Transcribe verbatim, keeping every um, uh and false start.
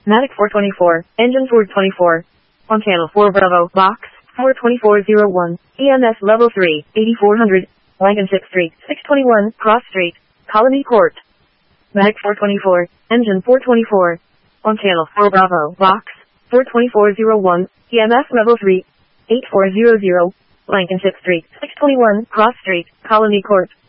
Matic four twenty-four, engine four twenty-four. On channel four Bravo, box, four twenty-four oh one, E M S level three, eighty-four hundred, Langenship Street, six twenty-one, Cross Street, Colony Court. Matic four twenty-four, engine four twenty-four. On channel four Bravo, box, four twenty-four oh one, E M S level three, eighty-four hundred, Langenship Street, six twenty-one, Cross Street, Colony Court.